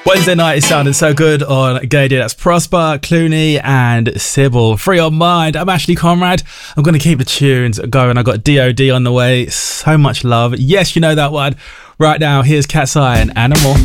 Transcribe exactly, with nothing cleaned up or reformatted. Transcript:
Wednesday night is sounding so good on Gaydio. That's Prosper, Clooney and Sybil. Free on Mind. I'm Ashley Conrad. I'm going to keep the tunes going. I got D O D on the way. So much love. Yes, you know that one. Right now, here's Cat's Eye and Animal.